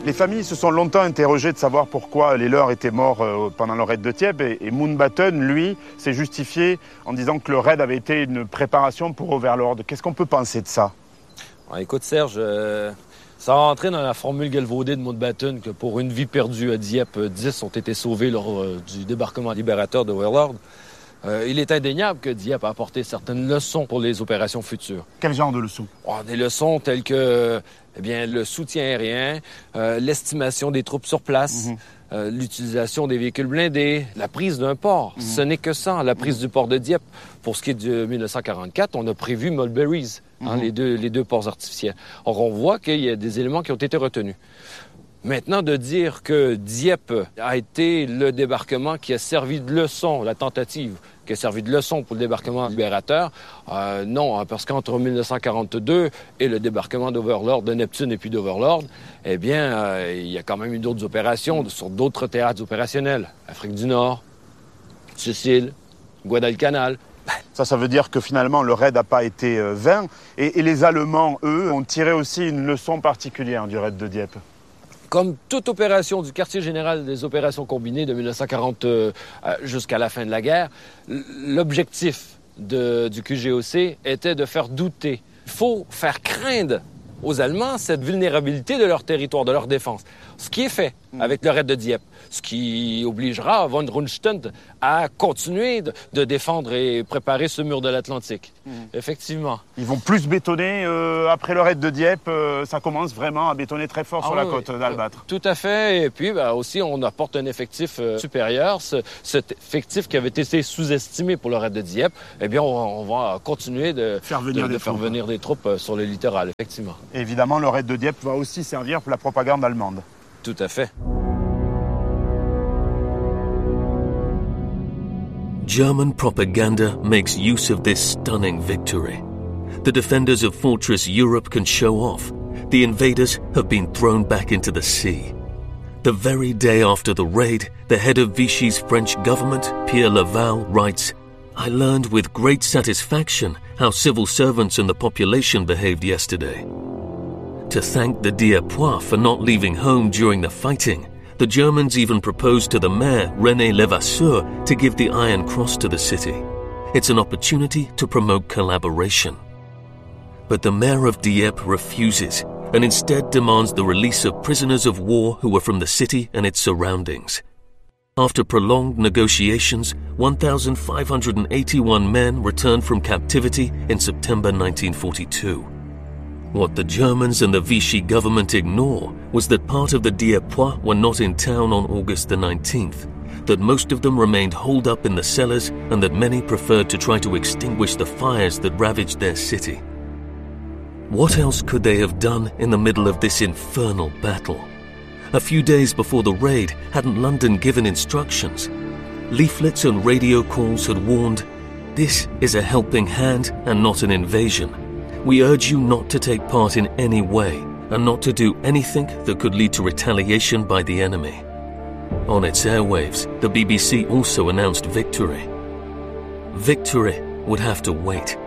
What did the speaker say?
Les familles se sont longtemps interrogées de savoir pourquoi les leurs étaient morts pendant le raid de Dieppe et Mountbatten, lui, s'est justifié en disant que le raid avait été une préparation pour Overlord. Qu'est-ce qu'on peut penser de ça? Écoute Serge, ça a entré dans la formule galvaudée de Mountbatten que pour une vie perdue à Dieppe, 10 ont été sauvés lors du débarquement libérateur d'Overlord. Il est indéniable que Dieppe a apporté certaines leçons pour les opérations futures. Quel genre de leçons? Des leçons telles que le soutien aérien, l'estimation des troupes sur place, l'utilisation des véhicules blindés, la prise d'un port. Ce n'est que ça, la prise du port de Dieppe. Pour ce qui est de 1944, on a prévu Mulberries, les deux ports artificiels. Or, on voit qu'il y a des éléments qui ont été retenus. Maintenant, de dire que Dieppe a été le débarquement qui a servi de leçon, la tentative, qui a servi de leçon pour le débarquement libérateur, non, parce qu'entre 1942 et le débarquement d'Overlord, de Neptune et puis d'Overlord, il y a quand même eu d'autres opérations sur d'autres théâtres opérationnels. Afrique du Nord, Sicile, Guadalcanal. Ça veut dire que finalement le raid n'a pas été vain. Et les Allemands, eux, ont tiré aussi une leçon particulière du raid de Dieppe. Comme toute opération du quartier général des opérations combinées de 1940 jusqu'à la fin de la guerre, l'objectif du QGOC était de faire douter. Il faut faire craindre aux Allemands cette vulnérabilité de leur territoire, de leur défense. Ce qui est fait avec le raid de Dieppe, ce qui obligera von Rundstedt à continuer de défendre et préparer ce mur de l'Atlantique. Effectivement. Ils vont plus bétonner après le raid de Dieppe. Ça commence vraiment à bétonner très fort sur la côte d'Albâtre. Tout à fait. Et puis aussi, on apporte un effectif supérieur. Cet effectif qui avait été sous-estimé pour le raid de Dieppe, on va continuer de faire venir des troupes sur le littoral, effectivement. Et évidemment, le raid de Dieppe va aussi servir pour la propagande allemande. Tout à fait. German propaganda makes use of this stunning victory. The defenders of Fortress Europe can show off. The invaders have been thrown back into the sea. The very day after the raid, the head of Vichy's French government, Pierre Laval, writes, "I learned with great satisfaction how civil servants and the population behaved yesterday." To thank the Diepois for not leaving home during the fighting, the Germans even proposed to the mayor, René Levasseur, to give the Iron Cross to the city. It's an opportunity to promote collaboration. But the mayor of Dieppe refuses and instead demands the release of prisoners of war who were from the city and its surroundings. After prolonged negotiations, 1,581 men returned from captivity in September 1942. What the Germans and the Vichy government ignore was that part of the Diepois were not in town on August the 19th, that most of them remained holed up in the cellars, and that many preferred to try to extinguish the fires that ravaged their city. What else could they have done in the middle of this infernal battle? A few days before the raid, hadn't London given instructions? Leaflets and radio calls had warned, "This is a helping hand and not an invasion. We urge you not to take part in any way and not to do anything that could lead to retaliation by the enemy." On its airwaves, the BBC also announced victory. Victory would have to wait.